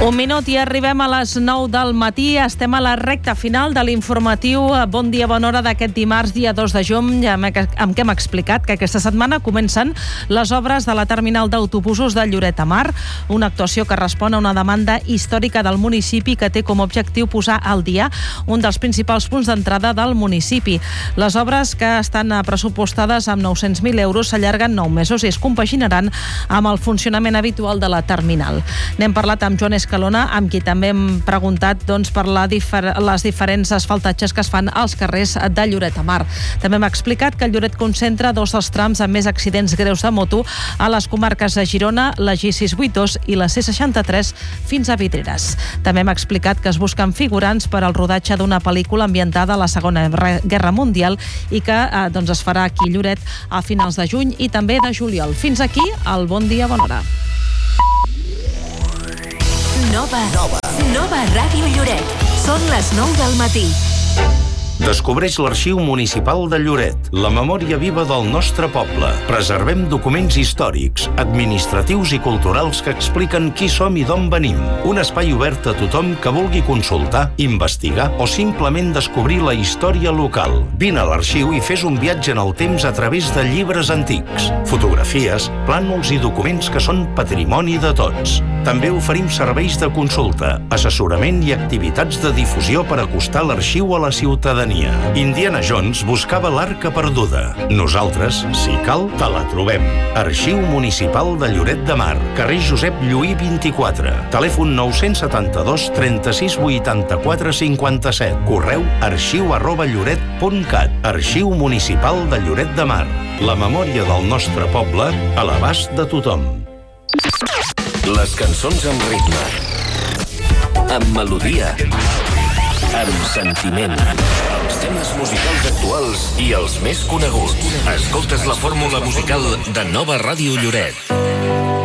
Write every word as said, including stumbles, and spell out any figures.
Un minut i arribem a les nou del matí. Estem a la recta final de l'informatiu Bon dia, bona hora d'aquest dimarts, dia dos de juny, amb què hem explicat que aquesta setmana comencen les obres de la terminal d'autobusos de Lloret de Mar, una actuació que respon a una demanda històrica del municipi que té com a objectiu posar al dia un dels principals punts d'entrada del municipi. Les obres, que estan pressupostades amb nou-cents mil euros, s'allarguen nou mesos i es compaginaran amb el funcionament habitual de la terminal. N'hem parlat amb Joan Escalona, amb qui també hem preguntat doncs, per la difer les diferents asfaltatges que es fan als carrers de Lloret de Mar. També hem explicat que Lloret concentra dos dels trams amb més accidents greus de moto a les comarques de Girona, la G sis cents i vuitanta dos i la C seixanta-tres fins a Vidreres. També hem explicat que es busquen figurants per al rodatge d'una pel·lícula ambientada a la Segona Guerra Mundial i que eh, doncs es farà aquí a Lloret a finals de juny i també de juliol. Fins aquí el Bon dia, bona hora. Nova, Nova. Nova Ràdio Lloret. Són les nou del matí. Descobreix l'Arxiu Municipal de Lloret, la memòria viva del nostre poble. Preservem documents històrics, administratius i culturals que expliquen qui som i d'on venim. Un espai obert a tothom que vulgui consultar, investigar o simplement descobrir la història local. Vine a l'arxiu i fes un viatge en el temps a través de llibres antics, fotografies, plànols i documents que són patrimoni de tots. També oferim serveis de consulta, assessorament i activitats de difusió per acostar l'arxiu a la ciutadania. Indiana Jones buscava l'arca perduda. Nosaltres, si cal, te la trobem. Arxiu Municipal de Lloret de Mar, carrer Josep Lluí vint-i-quatre, telèfon nou setanta-dos trenta-sis vuitanta-quatre cinquanta-set, correu arxiu arroba lloret punt cat. Arxiu Municipal de Lloret de Mar, la memòria del nostre poble a l'abast de tothom. Les cançons amb ritme, amb melodia, amb sentiment. Els temes musicals actuals i els més coneguts. Escoltes la fórmula musical de Nova Ràdio Lloret.